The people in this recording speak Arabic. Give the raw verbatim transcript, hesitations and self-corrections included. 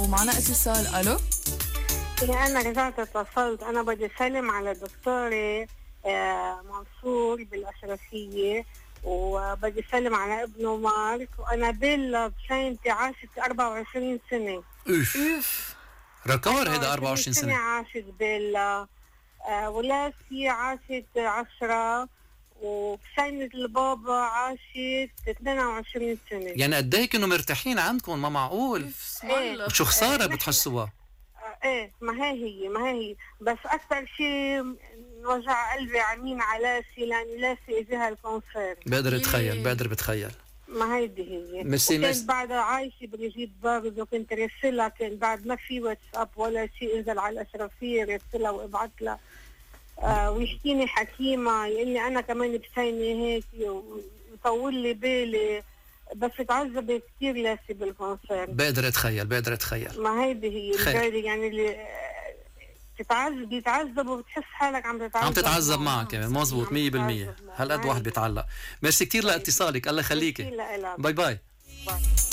ومعنا اتصال. الو. انا رجعت اتصلت، انا بدي اسلم على دكتوري منصور بالاشرفيه، وبدي اسلم على ابنه مارك، وانا بيلا بشينتي عاشت أربعة وعشرين سنه. اوف اوف ركار هذا أربعة وعشرين سنه عاشت بيلا. آه ولاسي عاشت عشرة، وبشينة البابا عاشت اثنين وعشرين سنه. يعني قد ايه كانوا مرتاحين عندكم؟ ما معقول. ايه شو خساره بتحسوها؟ ايه ما هي هي ما هي هي بس اكثر شيء وجع قلبي عمين على لاسي، لان لاسي اجاها الكونسير. بقدر اتخيل بقدر بتخيل. ما هيدي هي. ميرسي. كنت بعدها عايشه بريجيت بارد، وكنت رسلها، كان بعد ما في واتساب ولا شيء، انزل على الاشرفيه رسلها وابعث لها آه ويحكيني حكيمه، يقول لي انا كمان بسيني هيك ويطول لي بالي، بس تعذبت كثير لاسي بالكونسير. بقدر اتخيل بقدر اتخيل. ما هيدي هي الغير، يعني اللي تتعذب بيتعذب وبتحس حالك عم تتعذب عم تتعذب معك كمان. مزبوط مية بالمية. هالقد واحد بيتعلق. ميرسي كتير لاتصالك، الله يخليكي. باي باي. باي.